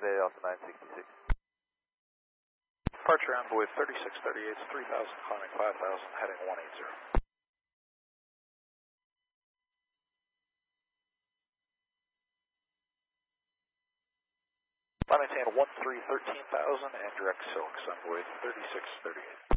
good day, Alpha 966. Departure Envoy 3638, 3000, climbing 5000, heading 180. Maintain 1313,000 and direct Silks, Envoy 3638.